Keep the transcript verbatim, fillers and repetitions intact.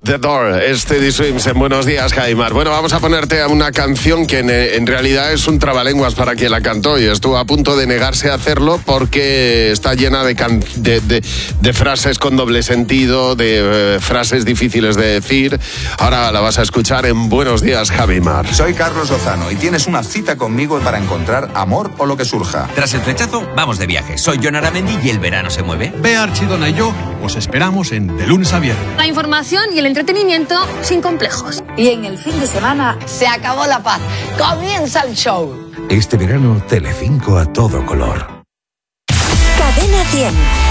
The Door, Steady Swims en Buenos Días, Jaimar. Bueno, vamos a ponerte una canción que en, en realidad es un trabalenguas para quien la cantó y estuvo a punto de negarse a hacerlo porque está llena de, can, de, de, de frases con doble sentido, de eh, frases difíciles de decir. Ahora la vas a escuchar en Buenos Días, Jaimar. Soy Carlos Lozano y tienes una cita conmigo para encontrar amor o lo que surja. Tras el flechazo, vamos de viaje. Soy Jon Aramendi y el verano se mueve. Bea Archidona y yo os esperamos en De Lunes a Viernes. La información y el entretenimiento sin complejos. Y en el fin de semana se acabó la paz. Comienza el show. Este verano, Telecinco a todo color. Cadena cien.